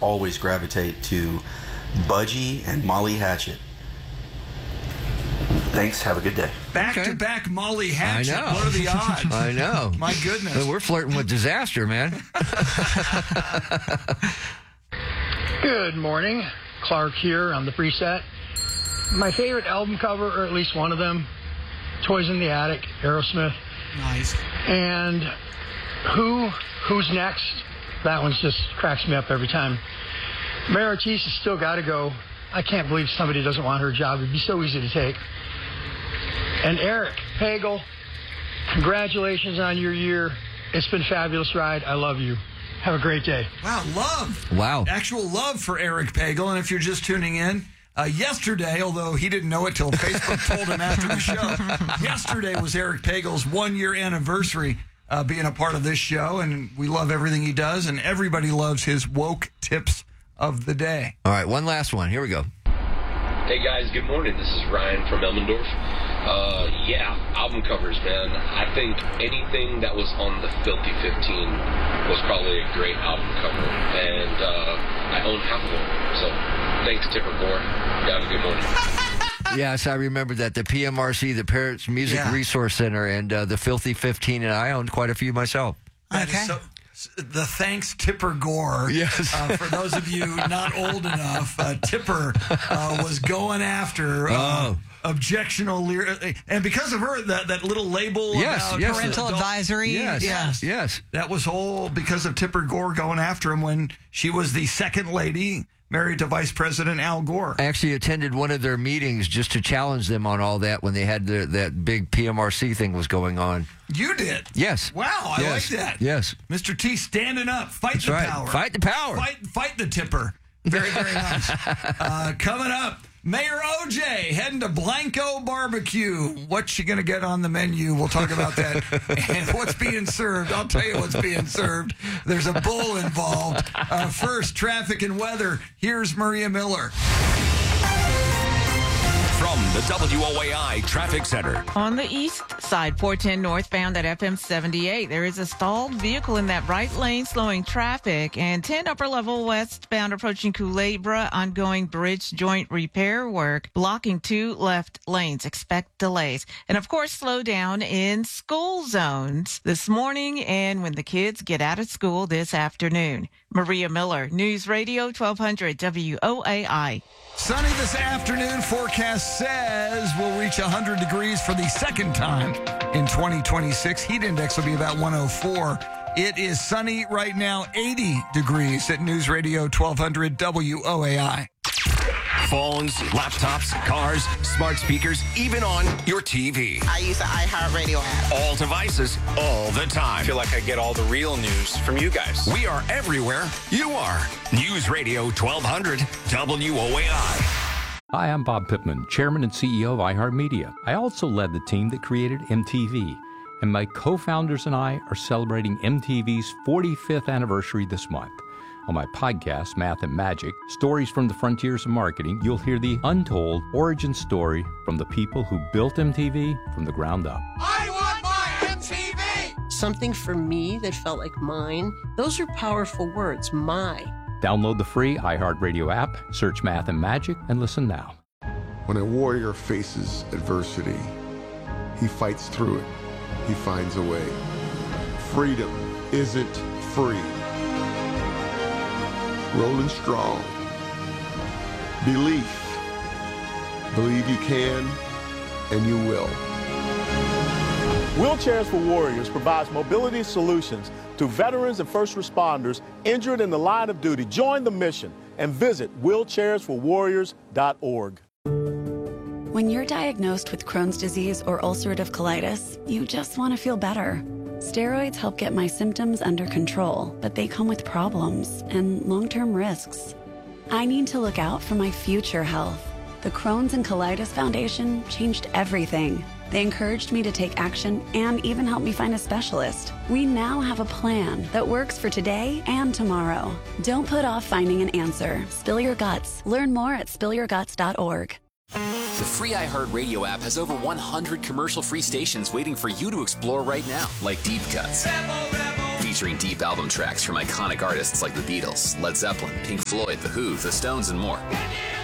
always gravitate to Budgie and Molly Hatchet. Thanks. Have a good day. Back-to-back Molly Hatchet. I know. What are the odds? I know. My goodness. We're flirting with disaster, man. Good morning. Clark here on the preset. My favorite album cover, or at least one of them, Toys in the Attic, Aerosmith. Nice. And Who's Next? That one just cracks me up every time. Mayor Ortiz has still got to go. I can't believe somebody doesn't want her job. It'd be so easy to take. And Eric Pagel, congratulations on your year. It's been a fabulous ride. I love you. Have a great day. Wow, love. Wow. Actual love for Eric Pagel. And if you're just tuning in, yesterday, although he didn't know it till Facebook told him after the show, yesterday was Eric Pagel's 1-year anniversary being a part of this show. And we love everything he does. And everybody loves his woke tips of the day. All right, one last one. Here we go. Hey guys, good morning. This is Ryan from Elmendorf. Album covers, man. I think anything that was on the Filthy 15 was probably a great album cover, and I own half of them. So thanks, Tipper Gore. Have a good morning. Yes, I remember that. The PMRC, the Parents Music Resource Center, and the Filthy 15, and I owned quite a few myself. Okay. The thanks Tipper Gore. Yes. For those of you not old enough, Tipper was going after objectional lyrics. And because of her, that little label about parental advisory. Yes. That was all because of Tipper Gore going after him when she was the second lady married to Vice President Al Gore. I actually attended one of their meetings just to challenge them on all that when they had that big PMRC thing was going on. You did? Yes. Wow, I like that. Yes. Mr. T standing up. Fight That's the right. power. Fight the power. Fight the Tipper. Very, very nice. Coming up, Mayor OJ heading to Blanco Barbecue. What's she going to get on the menu? We'll talk about that. And what's being served. I'll tell you what's being served. There's a bull involved. First, traffic and weather. Here's Maria Miller. From the WOAI Traffic Center. On the east side, 410 northbound at FM 78, there is a stalled vehicle in that right lane slowing traffic. And 10 upper level westbound approaching Culebra, ongoing bridge joint repair work, blocking 2 left lanes. Expect delays. And of course, slow down in school zones this morning and when the kids get out of school this afternoon. Maria Miller, News Radio 1200 WOAI. Sunny this afternoon. Forecast says we'll reach 100 degrees for the second time in 2026. Heat index will be about 104. It is sunny right now, 80 degrees at News Radio 1200 WOAI. Phones, laptops, cars, smart speakers, even on your TV. I use the iHeartRadio app. All devices, all the time. I feel like I get all the real news from you guys. We are everywhere you are. News Radio 1200 WOAI. Hi, I'm Bob Pittman, Chairman and CEO of iHeartMedia. I also led the team that created MTV, and my co-founders and I are celebrating MTV's 45th anniversary this month. On my podcast, Math and Magic, Stories from the Frontiers of Marketing, you'll hear the untold origin story from the people who built MTV from the ground up. I want my MTV! Something for me that felt like mine. Those are powerful words, my. Download the free iHeartRadio app, search Math and Magic, and listen now. When a warrior faces adversity, he fights through it. He finds a way. Freedom isn't free. Rolling strong. Belief. Believe you can, and you will. Wheelchairs for Warriors provides mobility solutions to veterans and first responders injured in the line of duty. Join the mission and visit wheelchairsforwarriors.org. When you're diagnosed with Crohn's disease or ulcerative colitis, you just want to feel better. Steroids help get my symptoms under control, but they come with problems and long-term risks. I need to look out for my future health. The Crohn's and Colitis Foundation changed everything. They encouraged me to take action and even helped me find a specialist. We now have a plan that works for today and tomorrow. Don't put off finding an answer. Spill your guts. Learn more at spillyourguts.org. The free iHeartRadio app has over 100 commercial-free stations waiting for you to explore right now, like Deep Cuts, featuring deep album tracks from iconic artists like the Beatles, Led Zeppelin, Pink Floyd, The Who, The Stones, and more.